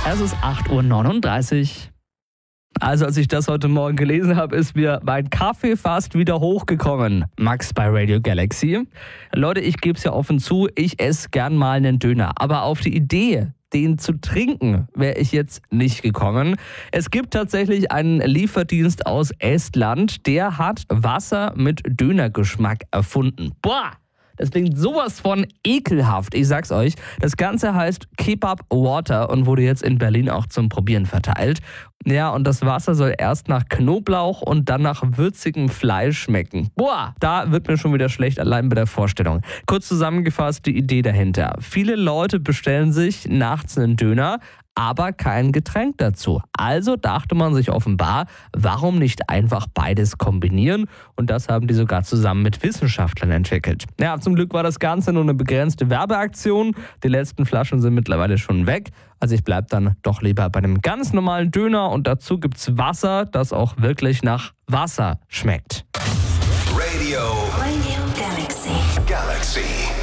Es ist 8.39 Uhr. Also als ich das heute Morgen gelesen habe, ist mir mein Kaffee fast wieder hochgekommen. Max bei Radio Galaxy. Leute, ich gebe es ja offen zu, ich esse gern mal einen Döner. Aber auf die Idee, den zu trinken, wäre ich jetzt nicht gekommen. Es gibt tatsächlich einen Lieferdienst aus Estland, der hat Wasser mit Dönergeschmack erfunden. Boah! Das klingt sowas von ekelhaft, ich sag's euch. Das Ganze heißt Kebab Water und wurde jetzt in Berlin auch zum Probieren verteilt. Ja, und das Wasser soll erst nach Knoblauch und dann nach würzigem Fleisch schmecken. Boah, da wird mir schon wieder schlecht, allein bei der Vorstellung. Kurz zusammengefasst die Idee dahinter. Viele Leute bestellen sich nachts einen Döner, aber kein Getränk dazu. Also dachte man sich offenbar, warum nicht einfach beides kombinieren? Und das haben die sogar zusammen mit Wissenschaftlern entwickelt. Ja, zum Glück war das Ganze nur eine begrenzte Werbeaktion. Die letzten Flaschen sind mittlerweile schon weg. Also ich bleibe dann doch lieber bei einem ganz normalen Döner und dazu gibt's Wasser, das auch wirklich nach Wasser schmeckt. Radio Galaxy.